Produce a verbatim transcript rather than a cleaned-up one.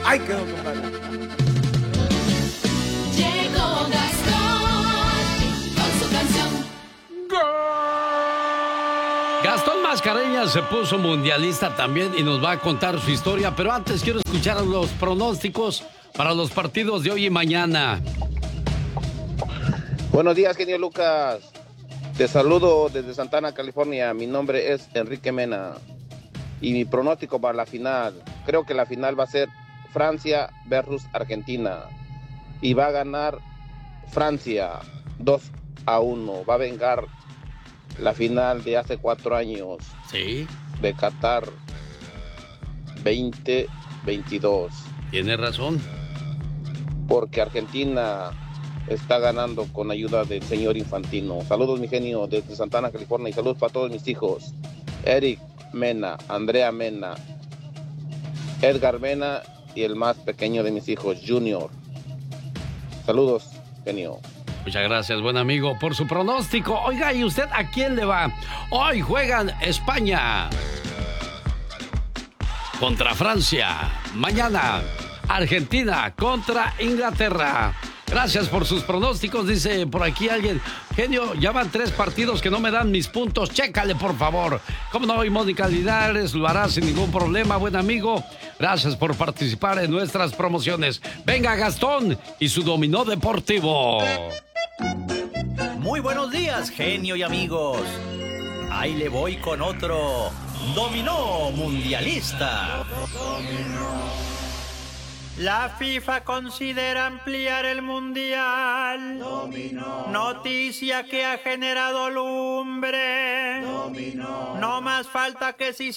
Ahí quedó, compadre. Llegó Gastón con su canción. Gastón Mascareñas se puso mundialista también y nos va a contar su historia, pero antes quiero escuchar los pronósticos para los partidos de hoy y mañana. Buenos días, genio Lucas. Te saludo desde Santana, California. Mi nombre es Enrique Mena. Y mi pronóstico para la final, creo que la final va a ser Francia versus Argentina. Y va a ganar Francia dos a uno. Va a vengar la final de hace cuatro años. Sí. De Qatar veinte veintidós. Tiene razón. Porque Argentina está ganando con ayuda del señor Infantino. Saludos, mi genio, desde Santana, California. Y saludos para todos mis hijos. Eric Mena, Andrea Mena, Edgar Mena y el más pequeño de mis hijos, Junior. Saludos, genio. Muchas gracias, buen amigo, por su pronóstico. Oiga, ¿y usted a quién le va? Hoy juegan España contra Francia. Mañana, Argentina contra Inglaterra. Gracias por sus pronósticos, dice por aquí alguien. Genio, ya van tres partidos que no me dan mis puntos. Chécale, por favor. ¿Cómo no? Y Mónica Linares lo hará sin ningún problema, buen amigo. Gracias por participar en nuestras promociones. Venga, Gastón y su dominó deportivo. Muy buenos días, genio y amigos. Ahí le voy con otro dominó mundialista. La FIFA considera ampliar el mundial. Dominó. Noticia que ha generado lumbre. Dominó. No más falta que si